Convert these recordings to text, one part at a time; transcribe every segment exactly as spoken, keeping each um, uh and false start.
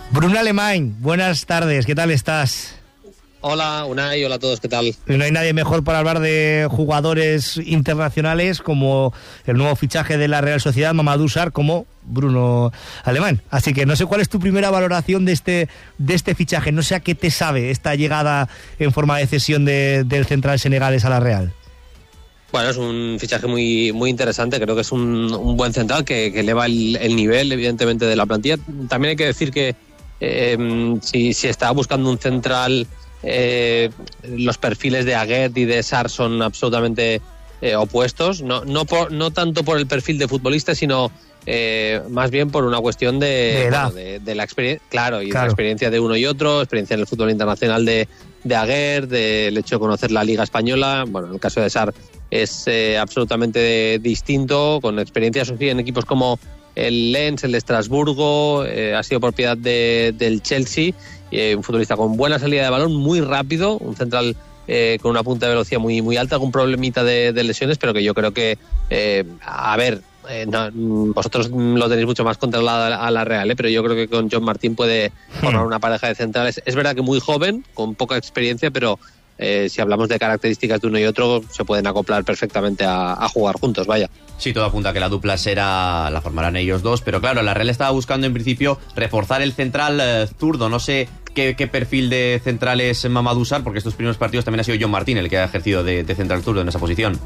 Bruno Alemany, buenas tardes, ¿qué tal estás? Hola, Unai, hola a todos, ¿qué tal? No hay nadie mejor para hablar de jugadores internacionales como el nuevo fichaje de la Real Sociedad, Mamadou Sarr, como Bruno Alemany. Así que no sé cuál es tu primera valoración de este de este fichaje, no sé a qué te sabe esta llegada en forma de cesión de, del central senegalés a la Real. Bueno, es un fichaje muy muy interesante, creo que es un, un buen central que, que eleva el, el nivel, evidentemente, de la plantilla. También hay que decir que eh, si, si estaba buscando un central... Eh, los perfiles de Aguerd y de Sarr son absolutamente eh, opuestos, no, no, por, no tanto por el perfil de futbolista, sino eh, más bien por una cuestión de, de, bueno, de, de la experiencia, claro, y claro. de la experiencia de uno y otro, experiencia en el fútbol internacional de, de Aguerd, del hecho de conocer la Liga Española. Bueno, en el caso de Sarr es eh, absolutamente distinto, con experiencias en equipos como el Lens, el de Estrasburgo, eh, ha sido propiedad de, del Chelsea. Eh, un futbolista con buena salida de balón, muy rápido, un central eh, con una punta de velocidad muy muy alta, algún problemita de, de lesiones, pero que yo creo que, eh, a ver, eh, no, vosotros lo tenéis mucho más controlado a la, a la Real, eh, pero yo creo que con John Martín puede formar una pareja de centrales. Es verdad que muy joven, con poca experiencia, pero eh, si hablamos de características de uno y otro, se pueden acoplar perfectamente a, a jugar juntos, vaya. Sí, todo apunta a que la dupla será, la formarán ellos dos, pero claro, la Real estaba buscando en principio reforzar el central eh, zurdo. No sé qué, qué perfil de central es Mamadou Sarr, porque estos primeros partidos también ha sido John Martín el que ha ejercido de, de central zurdo en esa posición.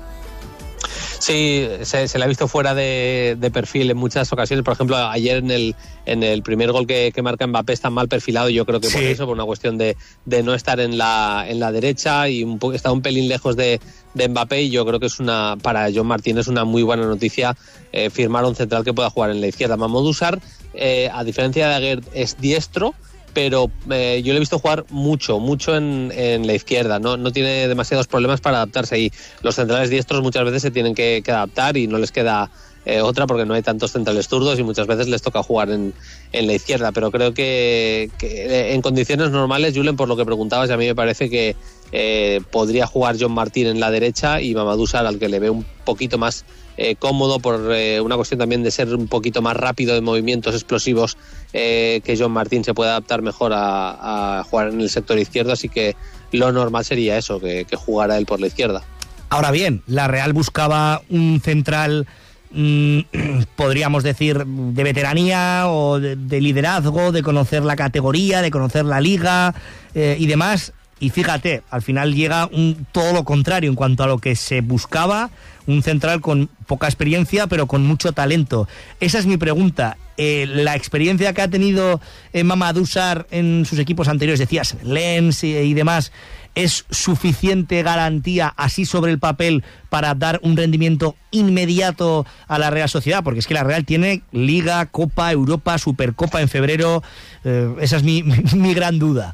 Sí, se, se le ha visto fuera de, de perfil en muchas ocasiones. Por ejemplo, ayer en el en el primer gol que, que marca Mbappé está mal perfilado. Yo creo que sí. Por eso, por una cuestión de, de no estar en la en la derecha y un poco, está un pelín lejos de, de Mbappé. Y yo creo que es una para John Martín es una muy buena noticia eh, firmar un central que pueda jugar en la izquierda. Mamadou Sarr, eh, a diferencia de Aguerd, es diestro, pero eh, yo le he visto jugar mucho, mucho en, en la izquierda, no, no tiene demasiados problemas para adaptarse ahí. Los centrales diestros muchas veces se tienen que, que adaptar y no les queda eh, otra porque no hay tantos centrales zurdos y muchas veces les toca jugar en, en la izquierda, pero creo que, que en condiciones normales, Julen, por lo que preguntabas, a mí me parece que eh, podría jugar John Martín en la derecha y Mamadou Sarr, al que le ve un poquito más Eh, cómodo por eh, una cuestión también de ser un poquito más rápido de movimientos explosivos, eh, que John Martín se puede adaptar mejor a, a jugar en el sector izquierdo, así que lo normal sería eso, que, que jugara él por la izquierda. Ahora bien, la Real buscaba un central, mmm, podríamos decir, de veteranía o de, de liderazgo, de conocer la categoría, de conocer la liga eh, y demás. Y fíjate, al final llega un, todo lo contrario en cuanto a lo que se buscaba, un central con poca experiencia pero con mucho talento. Esa es mi pregunta. Eh, la experiencia que ha tenido eh, Mamadou Sarr en sus equipos anteriores, decías, Lens y, y demás, ¿es suficiente garantía así sobre el papel para dar un rendimiento inmediato a la Real Sociedad? Porque es que la Real tiene Liga, Copa, Europa, Supercopa en febrero. Eh, esa es mi, mi, mi gran duda.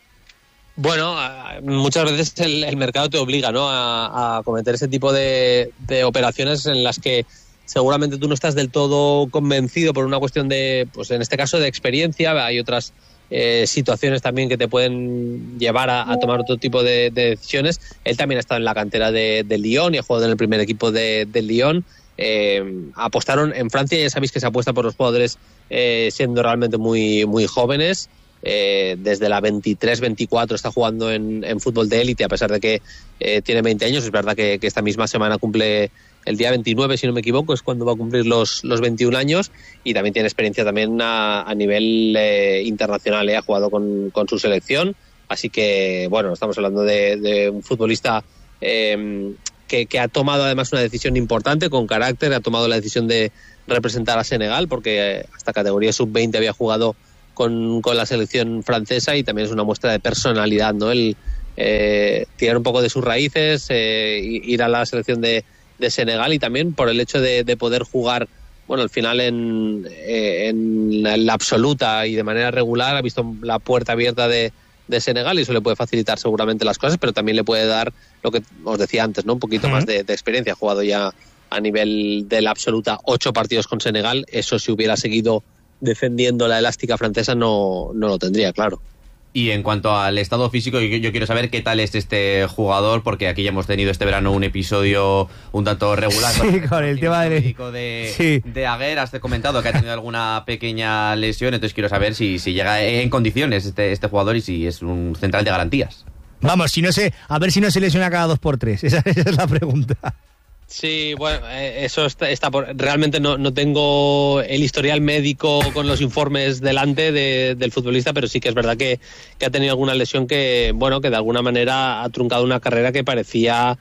Bueno, muchas veces el, el mercado te obliga, ¿no?, a, a cometer ese tipo de, de operaciones en las que seguramente tú no estás del todo convencido por una cuestión de, pues en este caso, de experiencia. Hay otras eh, situaciones también que te pueden llevar a, a tomar otro tipo de, de decisiones. Él también ha estado en la cantera de, de Lyon y ha jugado en el primer equipo de, de Lyon. Eh, apostaron en Francia, ya sabéis que se apuesta por los jugadores eh, siendo realmente muy, muy jóvenes. Eh, desde la veintitrés veinticuatro está jugando en, en fútbol de élite, a pesar de que eh, tiene veinte años. Es verdad que, que esta misma semana cumple el día veintinueve, si no me equivoco, es cuando va a cumplir los, los veintiún años, y también tiene experiencia también a, a nivel eh, internacional, eh, ha jugado con, con su selección, así que bueno, estamos hablando de, de un futbolista eh, que, que ha tomado además una decisión importante, con carácter, ha tomado la decisión de representar a Senegal, porque hasta categoría sub veinte había jugado Con, con la selección francesa, y también es una muestra de personalidad, ¿no? El eh, tirar un poco de sus raíces, eh, ir a la selección de, de Senegal, y también por el hecho de, de poder jugar, bueno, al final en, eh, en la absoluta y de manera regular, ha visto la puerta abierta de, de Senegal, y eso le puede facilitar seguramente las cosas, pero también le puede dar lo que os decía antes, ¿no? Un poquito uh-huh. más de, de experiencia. Ha jugado ya a nivel de la absoluta ocho partidos con Senegal. Eso, si hubiera seguido defendiendo la elástica francesa, no, no lo tendría, claro. Y en cuanto al estado físico, yo, yo quiero saber qué tal es este jugador, porque aquí ya hemos tenido este verano un episodio un tanto regular. Sí, con, con el tema de, de... de, sí. de Aguer. Has comentado que ha tenido alguna pequeña lesión, entonces quiero saber si, si llega en condiciones este, este jugador y si es un central de garantías. Vamos, si no sé, a ver si no se lesiona cada dos por tres. Esa, esa es la pregunta. Sí, bueno, eso está, está por, realmente no, no tengo el historial médico con los informes delante de, del futbolista, pero sí que es verdad que, que ha tenido alguna lesión que, bueno, que de alguna manera ha truncado una carrera que parecía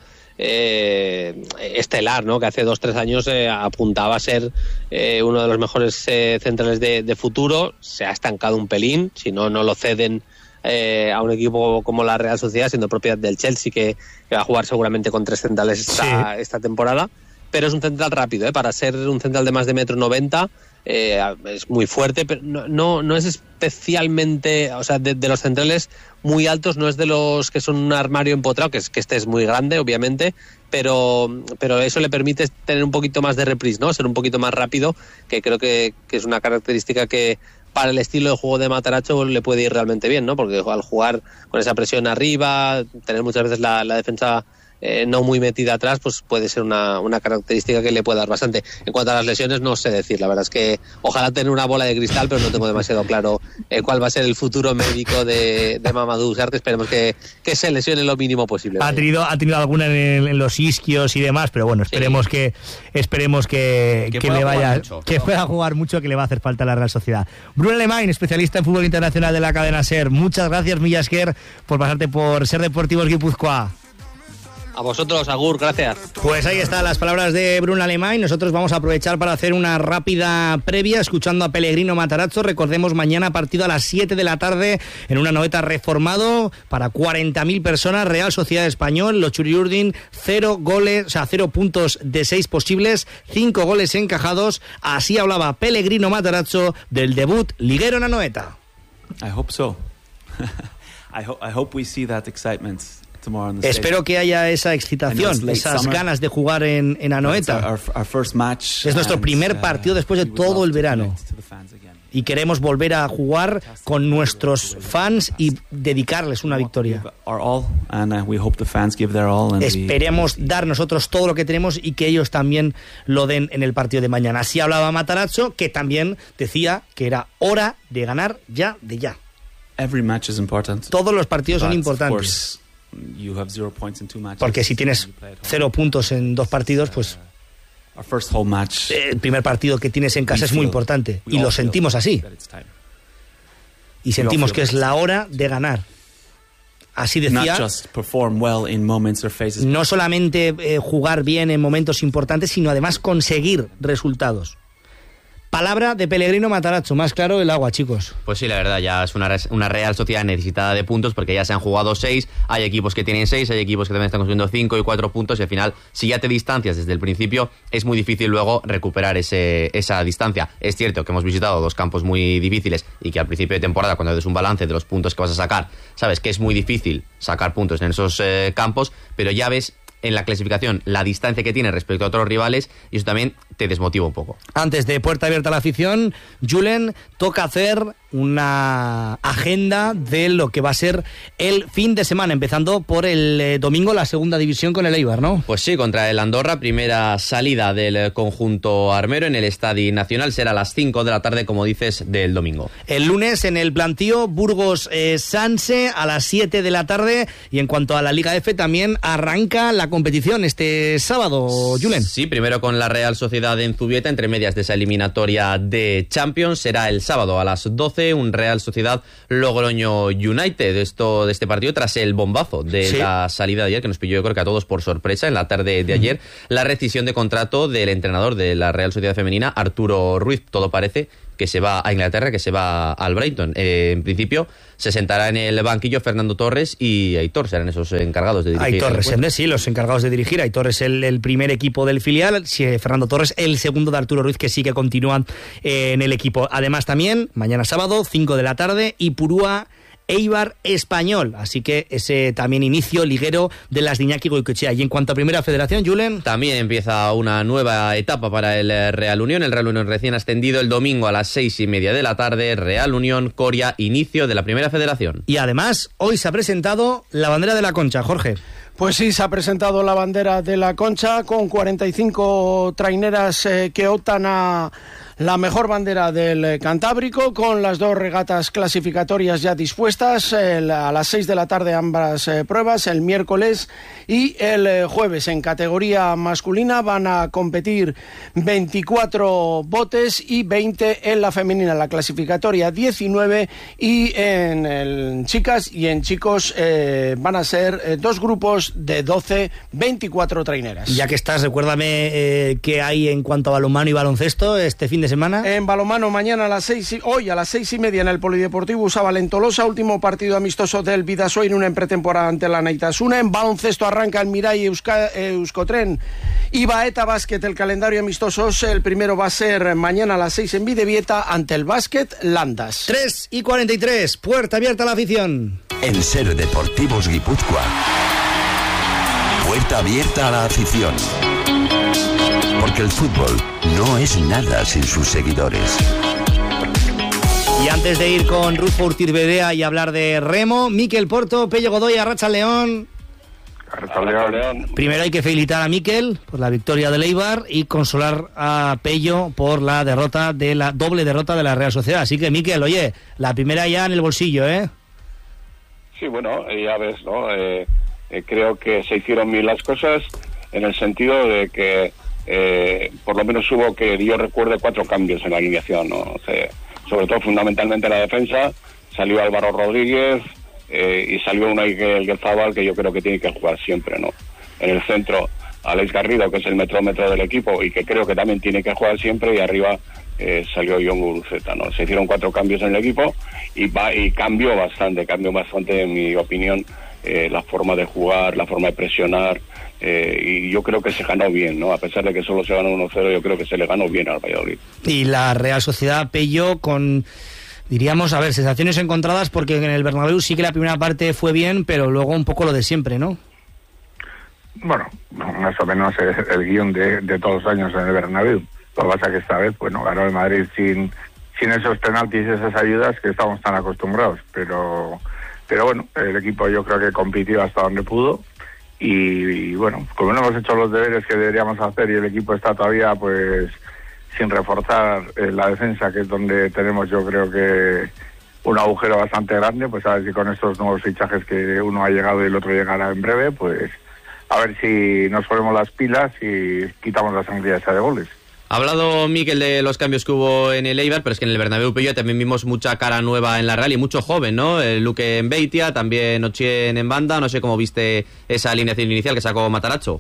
eh, estelar, ¿no? Que hace dos, tres años eh, apuntaba a ser eh, uno de los mejores eh, centrales de, de futuro. Se ha estancado un pelín, si no, no lo ceden Eh, a un equipo como la Real Sociedad, siendo propiedad del Chelsea, que, que va a jugar seguramente con tres centrales esta, sí. esta temporada, pero es un central rápido, ¿eh? Para ser un central de más de metro noventa, eh, es muy fuerte, pero no, no, no es especialmente, o sea, de, de los centrales muy altos, no es de los que son un armario empotrado, que, es, que este es muy grande, obviamente, pero, pero eso le permite tener un poquito más de reprise, ¿no? Ser un poquito más rápido, que creo que, que es una característica que para el estilo de juego de Matarazzo le puede ir realmente bien, ¿no? Porque al jugar con esa presión arriba, tener muchas veces la, la defensa eh, no muy metida atrás, pues puede ser una, una característica que le puede dar bastante. En cuanto a las lesiones, no sé decir, la verdad es que ojalá tener una bola de cristal, pero no tengo demasiado claro eh, cuál va a ser el futuro médico de, de Mamadou Ugarte. Esperemos que, que se lesione lo mínimo posible. Ha tenido, ha tenido alguna en, en los isquios y demás, pero bueno, esperemos sí. que esperemos que, que, que le vaya, mucho, que pueda jugar mucho, que le va a hacer falta a la Real Sociedad. Bruno Alemany, especialista en fútbol internacional de la cadena SER. Muchas gracias, Millasker, por pasarte por Ser Deportivos Guipúzcoa. A vosotros, Agur, gracias. Pues ahí están las palabras de Bruno Alemany. Nosotros vamos a aprovechar para hacer una rápida previa escuchando a Pellegrino Matarazzo. Recordemos, mañana partido a las siete de la tarde en una Anoeta reformado para cuarenta mil personas. Real Sociedad Español, los Churiurdin, cero goles, o sea, cero puntos de seis posibles, cinco goles encajados. Así hablaba Pellegrino Matarazzo del debut liguero en Anoeta. I hope so. I, ho- I hope we see that excitement. Espero que haya esa excitación, esas ganas de jugar en, en Anoeta. Es nuestro primer partido después de todo el verano. Y queremos volver a jugar con nuestros fans y dedicarles una victoria. Esperemos dar nosotros todo lo que tenemos y que ellos también lo den en el partido de mañana. Así hablaba Matarazzo, que también decía que era hora de ganar ya de ya. Todos los partidos son importantes. Porque si tienes cero puntos en dos partidos, pues el primer partido que tienes en casa es muy importante. Y lo sentimos así. Y sentimos que es la hora de ganar. Así decía, no solamente eh, jugar bien en momentos importantes, sino además conseguir resultados. Palabra de Pellegrino Matarazzo, más claro el agua, chicos. Pues sí, la verdad, ya es una, una Real Sociedad necesitada de puntos porque ya se han jugado seis, hay equipos que tienen seis, hay equipos que también están consiguiendo cinco y cuatro puntos y al final, si ya te distancias desde el principio, es muy difícil luego recuperar ese, esa distancia. Es cierto que hemos visitado dos campos muy difíciles y que al principio de temporada, cuando haces un balance de los puntos que vas a sacar, sabes que es muy difícil sacar puntos en esos eh, campos, pero ya ves en la clasificación la distancia que tiene respecto a otros rivales y eso también te desmotiva un poco. Antes de puerta abierta a la afición, Julen, toca hacer una agenda de lo que va a ser el fin de semana, empezando por el eh, domingo la segunda división con el Eibar, ¿no? Pues sí, contra el Andorra, primera salida del conjunto armero en el Estadio Nacional, será a las cinco de la tarde, como dices, del domingo. El lunes en el plantío Burgos eh, Sanse a las siete de la tarde y en cuanto a la Liga F también arranca la competición este sábado, Julen. Sí, primero con la Real Sociedad en Zubieta, entre medias de esa eliminatoria de Champions, será el sábado a las doce, un Real Sociedad Logroño United, esto de este partido tras el bombazo de sí. la salida de ayer, que nos pilló yo creo que a todos por sorpresa en la tarde de ayer, mm. la rescisión de contrato del entrenador de la Real Sociedad Femenina, Arturo Ruiz. Todo parece que se va a Inglaterra, que se va al Brighton. Eh, en principio se sentará en el banquillo Fernando Torres y Aitor, serán esos encargados de dirigir. Aitor Resende, sí, los encargados de dirigir. Aitor es el, el primer equipo del filial, sí, Fernando Torres el segundo de Arturo Ruiz, que sí que continúan eh, en el equipo. Además también, mañana sábado, cinco de la tarde, Ipurúa Eibar Español. Así que ese también inicio liguero de las de Iñaki Goicoechea. Y en cuanto a Primera Federación, Julen. También empieza una nueva etapa para el Real Unión. El Real Unión recién ascendido el domingo a las seis y media de la tarde. Real Unión Coria, inicio de la Primera Federación. Y además, hoy se ha presentado la bandera de la Concha, Jorge. Pues sí, se ha presentado la bandera de la Concha con cuarenta y cinco traineras eh, que optan a la mejor bandera del Cantábrico, con las dos regatas clasificatorias ya dispuestas, el, a las seis de la tarde ambas eh, pruebas, el miércoles y el eh, jueves. En categoría masculina van a competir veinticuatro botes y veinte en la femenina, la clasificatoria diecinueve, y en, en chicas y en chicos eh, van a ser eh, dos grupos de doce, veinticuatro traineras. Ya que estás, recuérdame eh, qué hay en cuanto a balonmano y baloncesto este fin de semana. En balonmano, mañana a las seis y, hoy a las seis y media en el Polideportivo Usabal en Tolosa, último partido amistoso del Bidasoa en una pretemporada ante la Naitasuna. En baloncesto arranca el Mirai Euska, Euskotren y Baeta Básquet, el calendario amistosos. El primero va a ser mañana a las seis en Bidebieta ante el Básquet Landas. tres y cuarenta y tres, puerta abierta a la afición. En Ser Deportivos Guipúzcoa, puerta abierta a la afición. Porque el fútbol no es nada sin sus seguidores. Y antes de ir con Rufo Urtirbedea y hablar de remo, Miquel Porto, Pello Godoy, Arracha León. Arracha León. Primero hay que felicitar a Miquel por la victoria del Eibar y consolar a Pello por la derrota de la doble derrota de la Real Sociedad. Así que, Miquel, oye, la primera ya en el bolsillo, ¿eh? Sí, bueno, ya ves, ¿no? Eh, eh, creo que se hicieron bien las cosas en el sentido de que Eh, por lo menos hubo, que yo recuerde, cuatro cambios en la alineación, ¿no? O sea, sobre todo fundamentalmente en la defensa. Salió Álvaro Rodríguez eh, y salió Unai Gelzábal, que yo creo que tiene que jugar siempre, ¿no? En el centro, Alex Garrido, que es el metrómetro del equipo y que creo que también tiene que jugar siempre, y arriba eh, salió Jon Guruceta, ¿no? Se hicieron cuatro cambios en el equipo y, va, y cambió bastante, cambió bastante, en mi opinión, eh, la forma de jugar, la forma de presionar. Eh, y yo creo que se ganó bien, ¿no? A pesar de que solo se ganó uno cero, yo creo que se le ganó bien al Valladolid. Y la Real Sociedad, Pello, con, diríamos, a ver, sensaciones encontradas, porque en el Bernabéu sí que la primera parte fue bien, pero luego un poco lo de siempre, ¿no? Bueno, más o menos es el guión de, de todos los años en el Bernabéu. Lo que pasa es que esta vez, bueno, ganó el Madrid sin, sin esos penaltis y esas ayudas que estamos tan acostumbrados, pero, pero bueno, el equipo yo creo que compitió hasta donde pudo. Y, y bueno, como no hemos hecho los deberes que deberíamos hacer y el equipo está todavía pues sin reforzar eh, la defensa, que es donde tenemos yo creo que un agujero bastante grande, pues a ver si con estos nuevos fichajes que uno ha llegado y el otro llegará en breve, pues a ver si nos ponemos las pilas y quitamos la sangría esa de goles. Ha hablado Miquel de los cambios que hubo en el Eibar, pero es que en el Bernabéu, Pello, también vimos mucha cara nueva en la Real y mucho joven, ¿no? El Luque en Beitia, también Ochien en banda. No sé cómo viste esa alineación inicial que sacó Mataracho.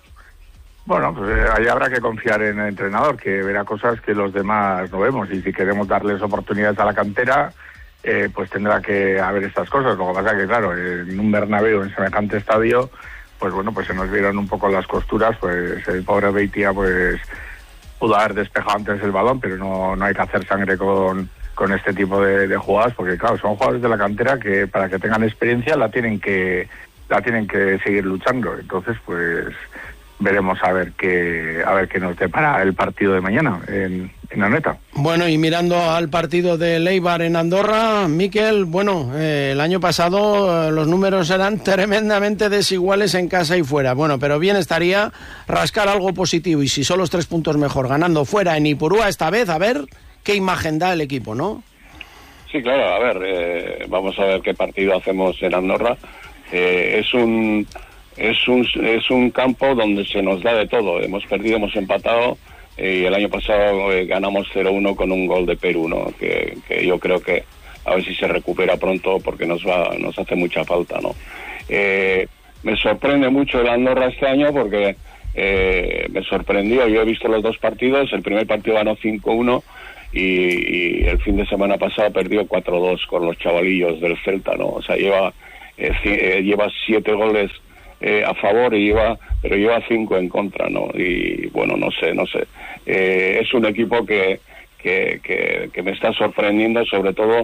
Bueno, pues eh, ahí habrá que confiar en el entrenador, que verá cosas que los demás no vemos, y si queremos darles oportunidades a la cantera, eh, pues tendrá que haber estas cosas. Lo que pasa es que, claro, en un Bernabéu, en semejante estadio, pues bueno, pues se nos vieron un poco las costuras, pues el pobre Beitia, pues pudo haber despejado antes el balón, pero no, no hay que hacer sangre con, con este tipo de, de jugadas, porque claro, son jugadores de la cantera que para que tengan experiencia la tienen que la tienen que seguir luchando. Entonces, pues veremos a ver qué a ver qué nos depara el partido de mañana en, en Anoeta. Bueno, y mirando al partido de Eibar en Andorra, Miquel, bueno, eh, el año pasado eh, los números eran tremendamente desiguales en casa y fuera. Bueno, pero bien estaría rascar algo positivo, y si son los tres puntos mejor, ganando fuera en Ipurúa esta vez, a ver qué imagen da el equipo, ¿no? Sí, claro, a ver, eh, vamos a ver qué partido hacemos en Andorra. Eh, es un es un es un campo donde se nos da de todo. Hemos perdido, hemos empatado, eh, y el año pasado eh, ganamos cero uno con un gol de Perú, ¿no? Que, que yo creo que a ver si se recupera pronto, porque nos va nos hace mucha falta, ¿no? Eh, me sorprende mucho el Andorra este año, porque eh, me sorprendió. Yo he visto los dos partidos. El primer partido ganó cinco uno y, y el fin de semana pasado perdió cuatro dos con los chavalillos del Celta, ¿no? O sea, lleva eh, c- eh, lleva siete goles Eh, a favor y lleva, pero lleva cinco en contra, ¿no? Y bueno, no sé, no sé. Eh, es un equipo que, que, que, que me está sorprendiendo, sobre todo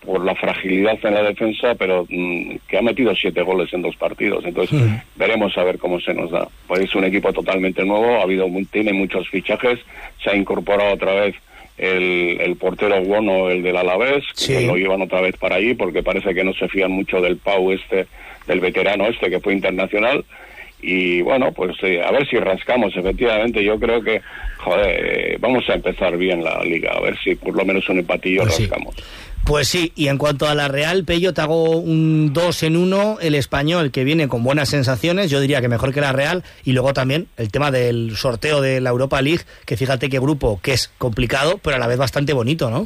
por la fragilidad en la defensa, pero mmm, que ha metido siete goles en dos partidos. Entonces mm. veremos a ver cómo se nos da. Pues es un equipo totalmente nuevo, ha habido tiene muchos fichajes, se ha incorporado otra vez el, el portero Bueno, el del Alavés, sí. que lo llevan otra vez para allí, porque parece que no se fían mucho del Pau este, del veterano este que fue internacional. Y bueno, pues eh, a ver si rascamos. Efectivamente, yo creo que, joder, eh, vamos a empezar bien la liga, a ver si por lo menos un empatillo pues rascamos. Sí. Pues sí, y en cuanto a la Real, Pello, te hago un dos en uno, el Español, que viene con buenas sensaciones, yo diría que mejor que la Real, y luego también el tema del sorteo de la Europa League, que fíjate qué grupo, que es complicado, pero a la vez bastante bonito, ¿no?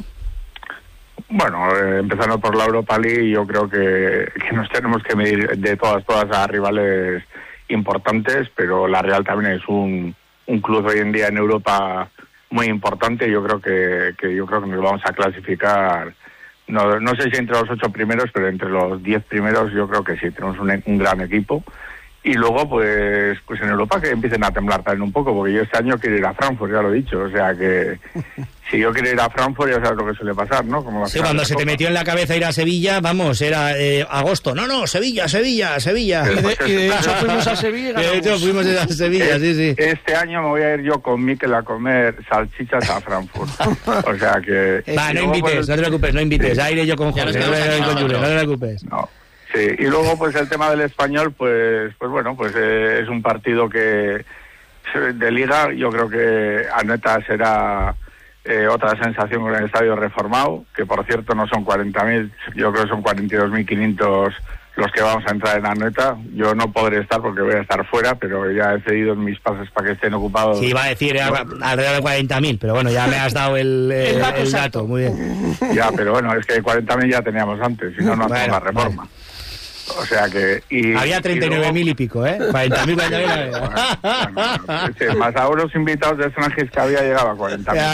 Bueno, eh, empezando por la Europa League, yo creo que, que nos tenemos que medir de todas, todas a rivales importantes, pero la Real también es un, un club hoy en día en Europa muy importante. Yo creo que, que yo creo que nos vamos a clasificar, no, no sé si entre los ocho primeros, pero entre los diez primeros yo creo que sí, tenemos un, un gran equipo. Y luego, pues pues en Europa que empiecen a temblar también un poco, porque yo este año quiero ir a Frankfurt, ya lo he dicho, o sea que si yo quiero ir a Frankfurt ya sabes lo que suele pasar, ¿no? Como sí, cuando se te metió en la cabeza ir a Sevilla, vamos, era eh, agosto, no, no, Sevilla, Sevilla, Sevilla. Y de, y de hecho fuimos a Sevilla. De hecho fuimos a Sevilla, sí, sí. Este año me voy a ir yo con Mikel a comer salchichas a Frankfurt, o sea que... Va, no invites, pues, no te preocupes, no invites, sí. Aire yo con Jorge, no, no, no, no te preocupes. No. Sí, y luego pues el tema del Español, pues pues bueno, pues eh, es un partido que de liga, yo creo que Anoeta será eh, otra sensación con el estadio reformado, que por cierto no son cuarenta mil, yo creo que son cuarenta y dos mil quinientos los que vamos a entrar en Anoeta. Yo no podré estar porque voy a estar fuera, pero ya he cedido mis pases para que estén ocupados. Sí, iba a decir no, alrededor de cuarenta mil, pero bueno, ya me has dado el, el, el, dato, el dato, muy bien. Ya, pero bueno, es que cuarenta mil ya teníamos antes, si no, no hacemos bueno, la reforma. Vale. O sea que... Y, había treinta y nueve mil y, luego... y pico, ¿eh? cuarenta mil, cuarenta mil. Bueno, bueno, bueno, sí, más a unos invitados de extranjeros que había llegado a cuarenta mil.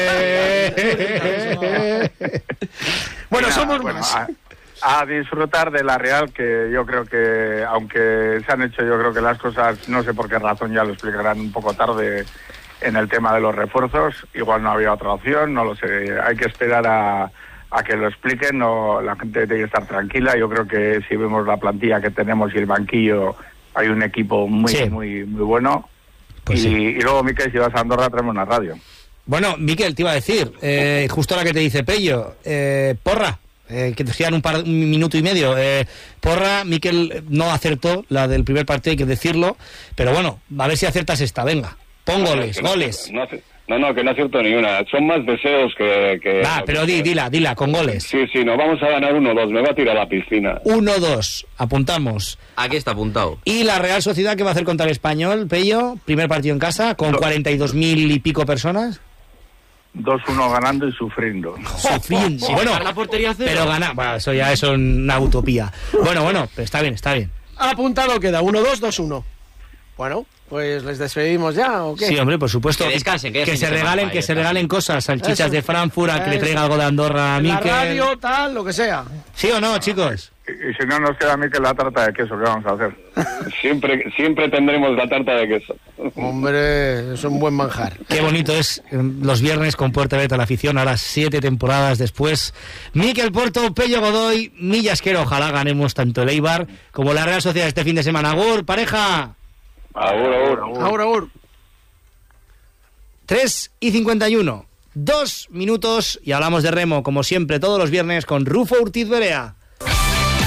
Bueno, nada, somos bueno, más. A, a disfrutar de la Real, que yo creo que, aunque se han hecho yo creo que las cosas, no sé por qué razón, ya lo explicarán un poco tarde en el tema de los refuerzos, igual no había otra opción, no lo sé, hay que esperar a... a que lo expliquen, no, la gente tiene que estar tranquila. Yo creo que si vemos la plantilla que tenemos y el banquillo, hay un equipo muy, sí. muy, muy bueno. Pues y, sí. y luego, Miquel, si vas a Andorra, traemos una radio. Bueno, Miquel, te iba a decir, eh, justo la que te dice Pello, eh, Porra, eh, que te quedan un, par, un minuto y medio. Eh, Porra, Miquel no acertó la del primer partido, hay que decirlo, pero bueno, a ver si aciertas esta, venga. Pon goles, no, goles. No, no, No, no, que no acierto ni una. Son más deseos que... que ah, pero di, dila, dila, con goles. Sí, sí, nos vamos a ganar uno dos. Me va a tirar a la piscina. uno dos, apuntamos. Aquí está apuntado. Y la Real Sociedad, ¿qué va a hacer contra el Español, Pello? Primer partido en casa, con cuarenta y dos mil y pico personas. dos uno ganando y sufriendo. Sufriendo. Sí, bueno, la portería cero. Pero gana... Bueno, eso ya es una utopía. Bueno, bueno, pero está bien, está bien. Apuntado queda, uno dos, dos uno. Bueno... Pues les despedimos ya, ¿o qué? Sí, hombre, por supuesto. Que descansen, que, que se regalen, que se regalen cosas, salchichas eso, de Frankfurt, a que le traiga algo de Andorra a Miquel. La radio, tal, lo que sea. ¿Sí o no, chicos? Y, y si no nos queda a Miquel la tarta de queso, ¿qué vamos a hacer? Siempre, siempre tendremos la tarta de queso. Hombre, es un buen manjar. Qué bonito es los viernes con Puerta Abierta a la afición, ahora siete temporadas después. Miquel Porto, Pello Godoy, Millasquero, ojalá ganemos tanto el Eibar como la Real Sociedad este fin de semana. Agur, pareja. Agur, agur, agur. Agur, agur. tres y cincuenta y uno. Dos minutos y hablamos de remo, como siempre, todos los viernes con Rufo Urtiz Berea.